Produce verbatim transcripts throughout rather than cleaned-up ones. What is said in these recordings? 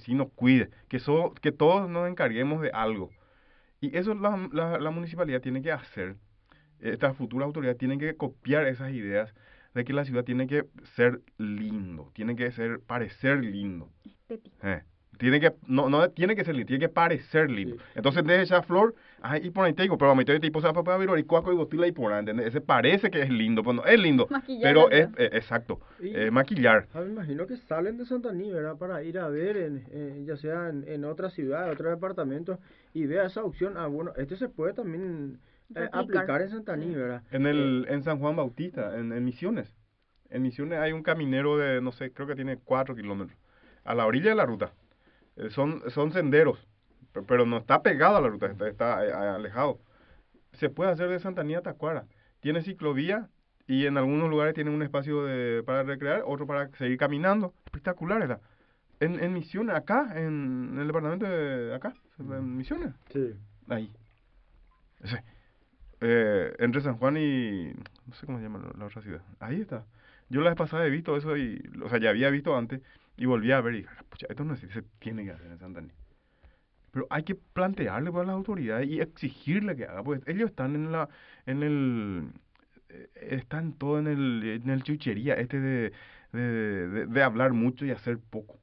vecinos cuide, que, so, que todos nos encarguemos de algo. Y eso la, la, la municipalidad tiene que hacer. Estas futuras autoridades tienen que copiar esas ideas de que la ciudad tiene que ser lindo, tiene que ser, parecer lindo. Eh, tiene que, no, no tiene que ser lindo, tiene que parecer lindo. Sí. Entonces, de esa flor, ay, y por ahí te digo, pero a mí te tipo, o sea, para ver, y cuaco y botila y por ahí, ¿entendés? Ese parece que es lindo, pues no, es lindo, maquillar, pero es, eh, exacto, eh, maquillar. Me imagino que salen de Santaní, ¿verdad? Para ir a ver, en, eh, ya sea en, en otra ciudad, otro departamento, y vea esa opción. Ah, bueno, este se puede también eh, aplicar en Santaní, ¿verdad? En el, en San Juan Bautista, en, en Misiones. En Misiones hay un caminero de, no sé, creo que tiene cuatro kilómetros, a la orilla de la ruta. Eh, son, son senderos, pero, pero no está pegado a la ruta, está, está eh, alejado. Se puede hacer de Santaní a Tacuara. Tiene ciclovía y en algunos lugares tiene un espacio de, para recrear, otro para seguir caminando. Espectacular, ¿verdad? En, en Misiones, acá, en, en el departamento de acá, en Misiones. Sí. Ahí. Ese. Eh, entre San Juan y... no sé cómo se llama la, la otra ciudad. Ahí está. Yo la vez pasada he visto eso y... o sea, ya había visto antes y volví a ver y... pucha, esto no se tiene que hacer en Santaní. Pero hay que plantearle pues, a las autoridades y exigirle que haga. Pues ellos están en la... en el... Eh, están todo en el... en el chuchería este de, de, de, de hablar mucho y hacer poco.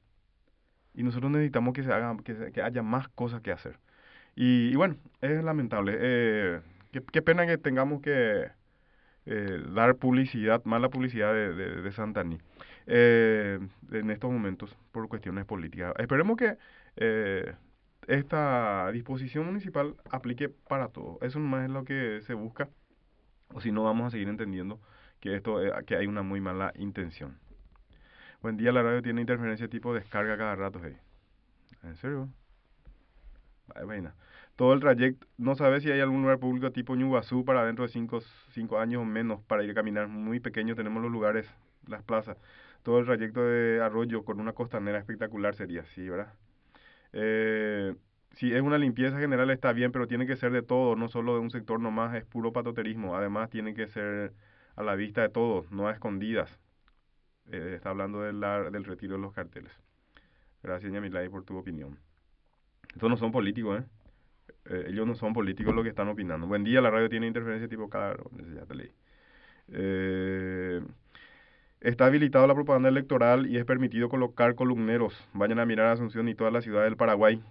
Y nosotros necesitamos que se haga, que, se, que haya más cosas que hacer. Y, y bueno, es lamentable. Eh, qué, qué pena que tengamos que eh, dar publicidad, mala publicidad de, de, de Santaní eh, en estos momentos por cuestiones políticas. Esperemos que eh, esta disposición municipal aplique para todo. Eso más es lo que se busca. O si no, vamos a seguir entendiendo que esto eh, que hay una muy mala intención. Buen día, la radio tiene interferencia tipo descarga cada rato. Hey. ¿En serio? Vaina. Todo el trayecto, no sabes si hay algún lugar público tipo Ñuguazú para dentro de cinco años o menos para ir a caminar. Muy pequeño tenemos los lugares, las plazas. Todo el trayecto de Arroyo con una costanera espectacular sería, sí, ¿verdad? Eh, si es una limpieza general está bien, pero tiene que ser de todo, no solo de un sector nomás, es puro patoterismo. Además tiene que ser a la vista de todos, no a escondidas. Eh, está hablando de la, del retiro de los carteles. Gracias, Ñamilay, por tu opinión. Estos no son políticos, ¿eh? ¿eh? Ellos no son políticos los que están opinando. Buen día, la radio tiene interferencia tipo cada... ya te leí. Eh, está habilitado la propaganda electoral y es permitido colocar columneros. Vayan a mirar a Asunción y toda la ciudad del Paraguay.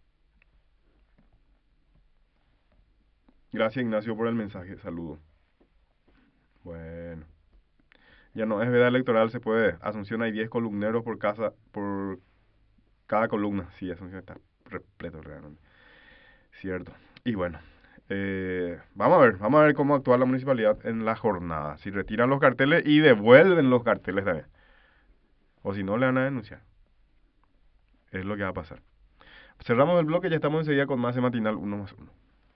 Gracias, Ignacio, por el mensaje. Saludo. Bueno. Ya no es veda electoral, se puede. Asunción hay diez columneros por casa, por cada columna. Sí, Asunción está repleto realmente. Cierto. Y bueno, eh, vamos a ver, vamos a ver cómo actúa la municipalidad en la jornada. Si retiran los carteles y devuelven los carteles también. O si no, le van a denunciar. Es lo que va a pasar. Cerramos el bloque, ya estamos enseguida con más de Matinal uno más uno.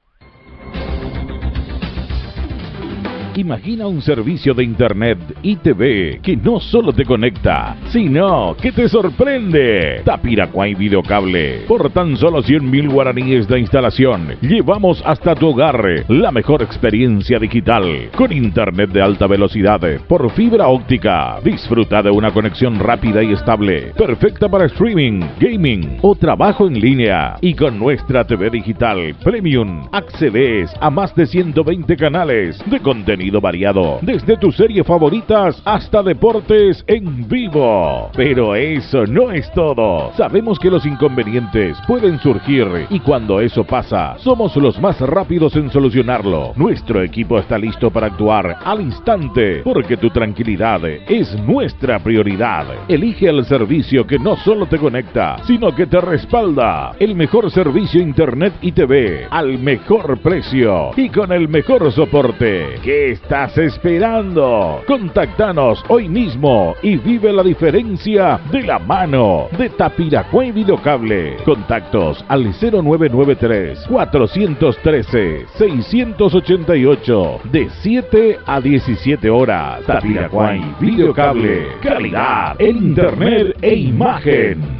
Imagina un servicio de internet y T V que no solo te conecta, sino que te sorprende. Tapiracuay Videocable. Por tan solo cien mil guaraníes de instalación, llevamos hasta tu hogar la mejor experiencia digital. Con internet de alta velocidad, por fibra óptica. Disfruta de una conexión rápida y estable, perfecta para streaming, gaming o trabajo en línea. Y con nuestra T V digital Premium, accedes a más de ciento veinte canales de contenido variado, desde tus series favoritas hasta deportes en vivo. Pero eso no es todo. Sabemos que los inconvenientes pueden surgir y cuando eso pasa, somos los más rápidos en solucionarlo. Nuestro equipo está listo para actuar al instante, porque tu tranquilidad es nuestra prioridad. Elige el servicio que no solo te conecta, sino que te respalda. El mejor servicio internet y T V al mejor precio y con el mejor soporte. ¿Qué estás esperando? Contáctanos hoy mismo y vive la diferencia de la mano de Tapiracuay Videocable. Contactos al cero nueve nueve tres, cuatro uno tres, seis ocho ocho de siete a diecisiete horas. Tapiracuay Videocable. Calidad en internet e imagen.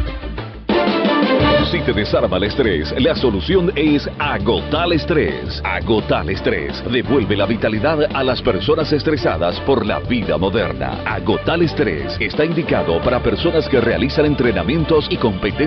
Si te desarma el estrés, la solución es Agotal Estrés. Agotal Estrés devuelve la vitalidad a las personas estresadas por la vida moderna. Agotal Estrés está indicado para personas que realizan entrenamientos y competencias